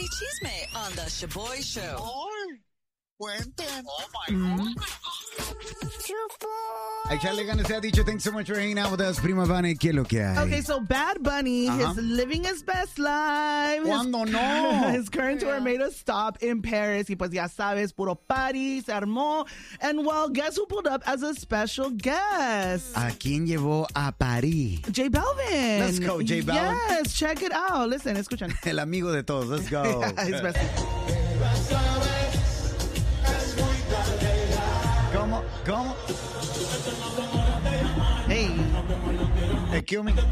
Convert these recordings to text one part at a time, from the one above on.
chisme on the Shaboy Show. Ay, cuenten. Oh, my God. Échale ganas, se ha dicho. Thanks so much for hanging out with us, Prima Vane. ¿Qué es lo que hay? Okay, so Bad Bunny is living his best life. ¿Cuándo no? His current tour made a stop in Paris. Y pues ya sabes, puro party, se armó. And well, guess who pulled up as a special guest? ¿A quién llevó a París? J Balvin. Let's go, J Balvin. Yes, check it out. Listen, escuchan. El amigo de todos. Let's go. His best. ¿Cómo? Hey. Excuse me.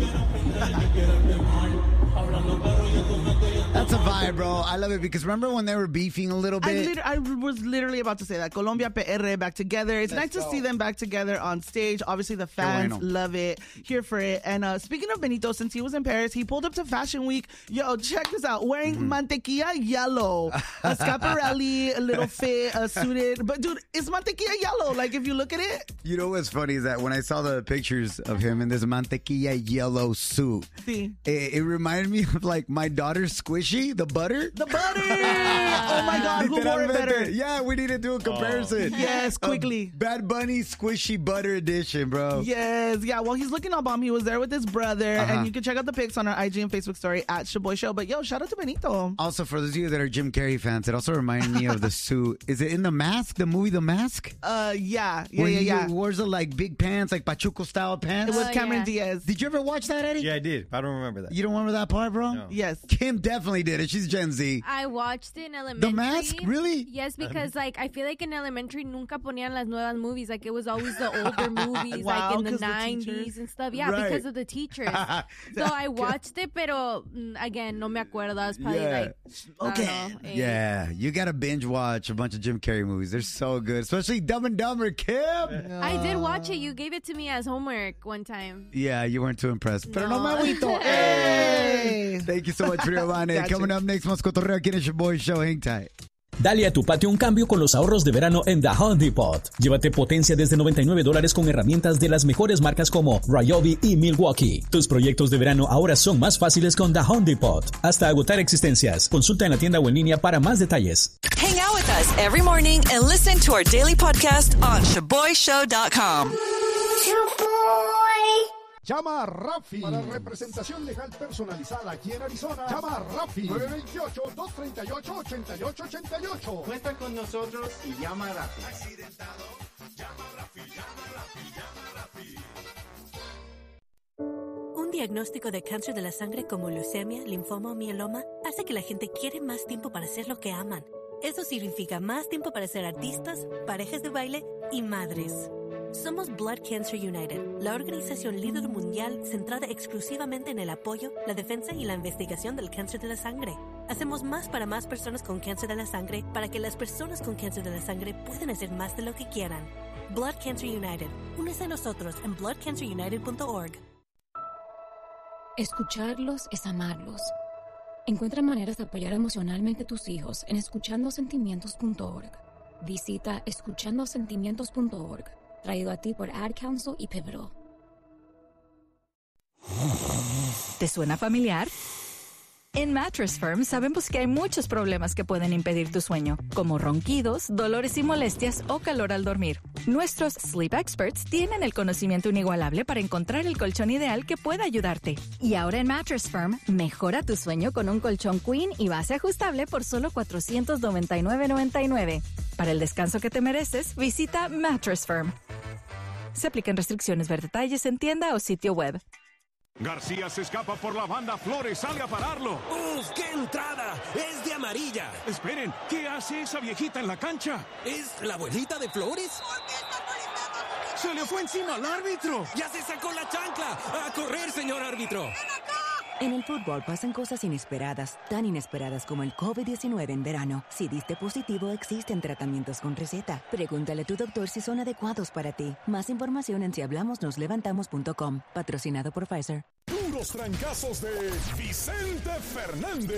That's a vibe, bro. I love it because remember when they were beefing a little bit? I was literally about to say that. Colombia, PR, back together. It's nice to see them back together on stage. Obviously, the fans love it, here for it. And speaking of Benito, since he was in Paris, he pulled up to Fashion Week. Yo, check this out. Wearing mantequilla yellow. A Scaparelli, a little fit, suited. But, dude, it's mantequilla yellow. Like, if you look at it. You know what's funny is that when I saw the pictures of him in this mantequilla yellow suit, Sí. it reminded me of, like, my daughter's Squishy, the butter. The butter! Oh, my God. Who wore it better? Yeah, we need to do a comparison. Yes, quickly. Bad Bunny Squishy Butter Edition, bro. Yes, yeah. Well, he's looking all bomb. He was there with his brother, and you can check out the pics on our IG and Facebook story at Shaboy Show. But yo, shout out to Benito. Also, for those of you that are Jim Carrey fans, it also reminded me of the suit. Is it in The Mask, the movie The Mask? Yeah. Where he wears the like big pants, like Pachuco style pants. It was Cameron Diaz. Did you ever watch that, Eddie? Yeah, I did. I don't remember that. You don't remember that part, bro? No. Yes. Kim definitely did it. She's Gen Z. I watched it in elementary. The Mask? Really? Yes, because like I feel like in elementary nunca ponían las nuevas movies. Like it was always the older movies, Wow, like in the 'cause the 90s teachers? and stuff. Yeah, Right. because of the teachers. So I watched it, pero again, no me acuerdo. I was probably like, I don't know, 8. Yeah, you got to binge watch a bunch of Jim Carrey movies. They're so good, especially Dumb and Dumber, Kim. I did watch it. You gave it to me as homework one time. Yeah, you weren't too impressed. Pero no No. me agüito. Hey! Thank you so much, Giovanni. Coming up next, más cotorreo aquí en el Shaboy Show. Hang tight. Dale a tu patio un cambio con los ahorros de verano en The Home Depot. Llévate potencia desde $99 con herramientas de las mejores marcas como Ryobi y Milwaukee. Tus proyectos de verano ahora son más fáciles con The Home Depot. Hasta agotar existencias. Consulta en la tienda o en línea para más detalles. Hang out with us every morning and listen to our daily podcast on ShaboyShow.com. Llama a Rafi para representación legal personalizada aquí en Arizona. Llama a Rafi 928-238-8888. Cuenta con nosotros y llama a Rafi. Accidentado, llama a Rafi, llama a Rafi, llama a Rafi. Un diagnóstico de cáncer de la sangre como leucemia, linfoma o mieloma hace que la gente quiere más tiempo para hacer lo que aman. Eso significa más tiempo para ser artistas, parejas de baile y madres. Somos Blood Cancer United, la organización líder mundial centrada exclusivamente en el apoyo, la defensa y la investigación del cáncer de la sangre. Hacemos más para más personas con cáncer de la sangre para que las personas con cáncer de la sangre puedan hacer más de lo que quieran. Blood Cancer United. Únese a nosotros en bloodcancerunited.org. Escucharlos es amarlos. Encuentra maneras de apoyar emocionalmente a tus hijos en escuchandosentimientos.org. Visita escuchandosentimientos.org. Traído a ti por Ad Council y Pivotal. ¿Te suena familiar? En Mattress Firm sabemos que hay muchos problemas que pueden impedir tu sueño, como ronquidos, dolores y molestias o calor al dormir. Nuestros Sleep Experts tienen el conocimiento inigualable para encontrar el colchón ideal que pueda ayudarte. Y ahora en Mattress Firm, mejora tu sueño con un colchón Queen y base ajustable por solo $499.99. Para el descanso que te mereces, visita Mattress Firm. Se aplican restricciones. Ver detalles en tienda o sitio web. García se escapa por la banda, Flores sale a pararlo. ¡Uf, qué entrada! ¡Es de amarilla! Esperen, ¿qué hace esa viejita en la cancha? ¿Es la abuelita de Flores? ¡Se le fue encima al árbitro! ¡Ya se sacó la chancla! ¡A correr, señor árbitro! En el fútbol pasan cosas inesperadas, tan inesperadas como el COVID-19 en verano. Si diste positivo, existen tratamientos con receta. Pregúntale a tu doctor si son adecuados para ti. Más información en sihablamosnoslevantamos.com. Patrocinado por Pfizer. Puros trancazos de Vicente Fernández.